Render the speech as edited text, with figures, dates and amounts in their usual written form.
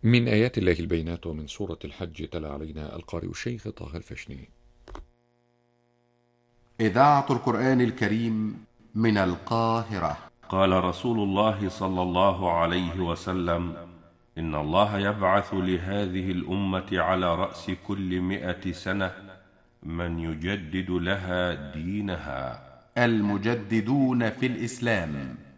من آيات الله البينات ومن سورة الحج تلا علينا القارئ الشيخ طه الفشني. إذاعة القرآن الكريم من القاهرة. قال رسول الله صلى الله عليه وسلم: إن الله يبعث لهذه الأمة على رأس كل 100 سنة من يجدد لها دينها. المجددون في الإسلام